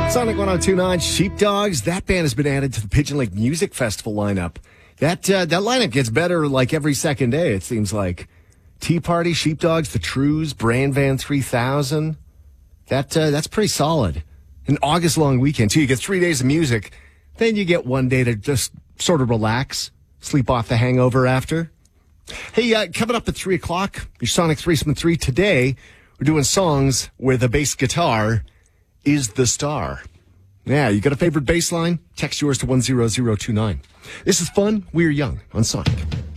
Sonic 102.9 Sheepdogs. That band has been added to the Pigeon Lake Music Festival lineup. That lineup gets better like every second day, it seems like. Tea Party, Sheepdogs, The Trues, Brand Van 3000. That's pretty solid. An August-long weekend, too. You get 3 days of music. Then you get one day to just sort of relax, sleep off the hangover after. Hey, coming up at 3 o'clock, your Sonic Threesome 3 today, we're doing songs where the bass guitar is the star. Yeah, you got a favorite bass line? Text yours to 10029. This is fun. We're young on Sonic.